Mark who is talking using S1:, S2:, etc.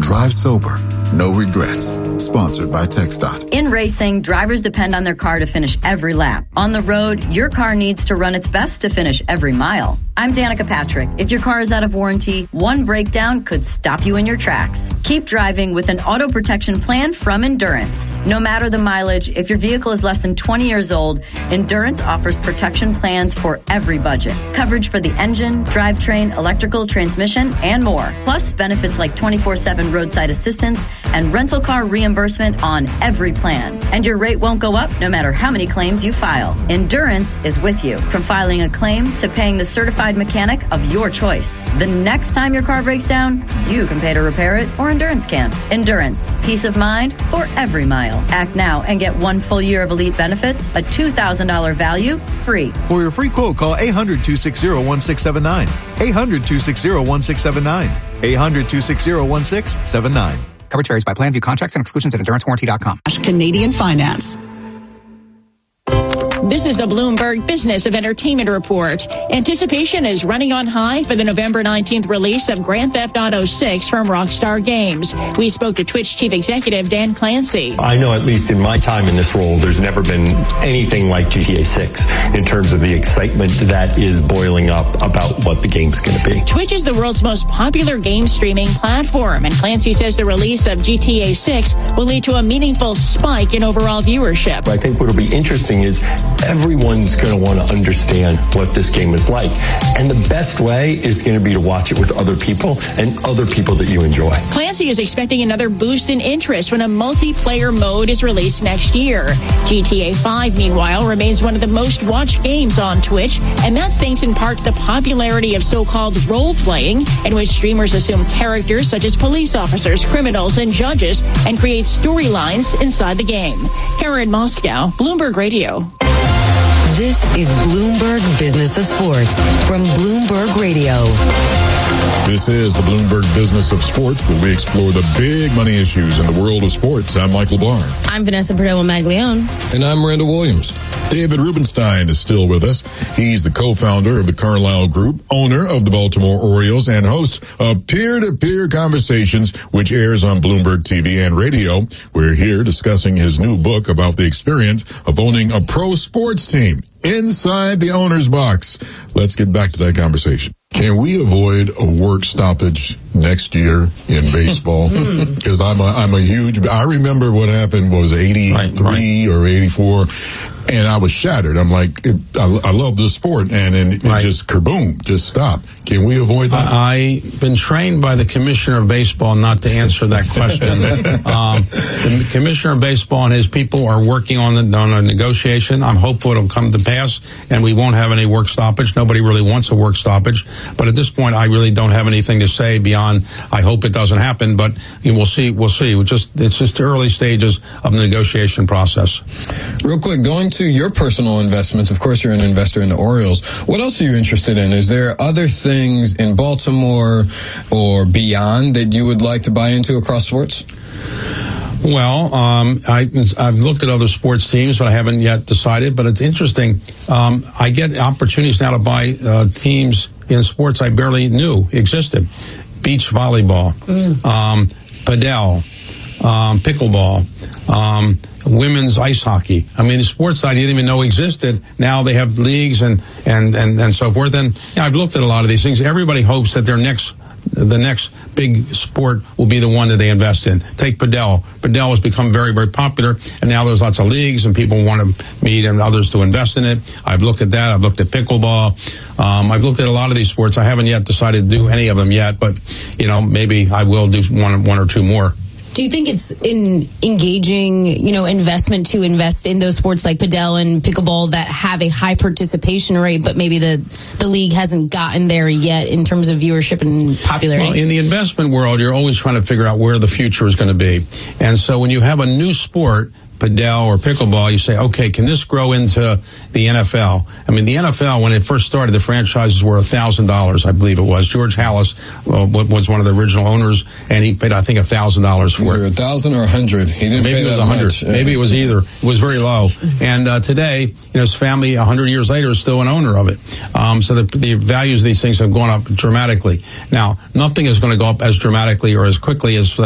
S1: Drive sober. No regrets. Sponsored by TxDOT.
S2: In racing, drivers depend on their car to finish every lap. On the road, your car needs to run its best to finish every mile. I'm Danica Patrick. If your car is out of warranty, one breakdown could stop you in your tracks. Keep driving with an auto protection plan from Endurance. No matter the mileage, if your vehicle is less than 20 years old, Endurance offers protection plans for every budget. Coverage for the engine, drivetrain, electrical, transmission, and more. Plus, benefits like 24/7 roadside assistance and rental car reimbursement on every plan. And your rate won't go up no matter how many claims you file. Endurance is with you. From filing a claim to paying the certified mechanic of your choice. The next time your car breaks down, you can pay to repair it, or Endurance can. Endurance. Peace of mind for every mile. Act now and get 1 full year of elite benefits, a $2,000 value, free.
S3: For your free quote, call 800-260-1679. 800-260-1679. 800-260-1679.
S4: Coverage varies by plan. View contracts and exclusions at EnduranceWarranty.com.
S5: Canadian Finance. This is the Bloomberg Business of Entertainment Report. Anticipation is running on high for the November 19th release of Grand Theft Auto 6 from Rockstar Games. We spoke to Twitch Chief Executive Dan Clancy.
S6: I know, at least in my time in this role, there's never been anything like GTA 6 in terms of the excitement that is boiling up about what the game's going to be.
S5: Twitch is the world's most popular game streaming platform, and Clancy says the release of GTA 6 will lead to a meaningful spike in overall viewership.
S6: I think what will be interesting is everyone's going to want to understand what this game is like. And the best way is going to be to watch it with other people and other people that you enjoy.
S5: Clancy is expecting another boost in interest when a multiplayer mode is released next year. GTA 5, meanwhile, remains one of the most watched games on Twitch, and that's thanks in part to the popularity of so-called role-playing, in which streamers assume characters such as police officers, criminals, and judges, and create storylines inside the game. Karen Moscow, Bloomberg Radio.
S7: This is Bloomberg Business of Sports from Bloomberg Radio.
S1: This is the Bloomberg Business of Sports, where we explore the big money issues in the world of sports. I'm Michael Barr.
S8: I'm Vanessa Perdomo-Maglione.
S1: And I'm Randall Williams. David Rubenstein is still with us. He's the co-founder of the Carlyle Group, owner of the Baltimore Orioles, and host of Peer-to-Peer Conversations, which airs on Bloomberg TV and radio. We're here discussing his new book about the experience of owning a pro sports team inside the owner's box. Let's get back to that conversation. Can we avoid a work stoppage next year in baseball? Because I remember what happened was 83 or 84, and I was shattered. I'm like, I love this sport, and it just kaboom, just stopped. Can we avoid that?
S9: I've been trained by the Commissioner of Baseball not to answer that question. The Commissioner of Baseball and his people are working on a negotiation. I'm hopeful it'll come to pass, and we won't have any work stoppage. Nobody really wants a work stoppage. But at this point, I really don't have anything to say beyond I hope it doesn't happen. But we'll see. It's just early stages of the negotiation process.
S10: Real quick, going to your personal investments, of course, you're an investor in the Orioles. What else are you interested in? Is there other things in Baltimore or beyond that you would like to buy into across sports?
S9: Well, I've looked at other sports teams, but I haven't yet decided. But it's interesting. I get opportunities now to buy teams in sports I barely knew existed. Beach volleyball, padel, pickleball, women's ice hockey. I mean, sports I didn't even know existed. Now they have leagues and so forth. And I've looked at a lot of these things. Everybody hopes that the next big sport will be the one that they invest in. Take padel. Padel has become very, very popular, and now there's lots of leagues, and people want to meet and others to invest in it. I've looked at that. I've looked at pickleball. I've looked at a lot of these sports. I haven't yet decided to do any of them yet, but maybe I will do one or two more.
S8: Do you think it's in engaging, investment to invest in those sports like padel and pickleball that have a high participation rate, but maybe the league hasn't gotten there yet in terms of viewership and popularity?
S9: Well, in the investment world, you're always trying to figure out where the future is going to be. And so when you have a new sport, padel or pickleball, you say, okay, can this grow into the NFL? I mean, the NFL, when it first started, the franchises were $1,000, I believe it was. George Halas was one of the original owners, and he paid, I think, $1,000 for it.
S10: 1,000 or 100. He didn't
S9: Maybe
S10: pay
S9: it was
S10: that
S9: 100.
S10: much.
S9: Maybe it was either. It was very low. And today, his family, 100 years later, is still an owner of it. So the values of these things have gone up dramatically. Now, nothing is going to go up as dramatically or as quickly as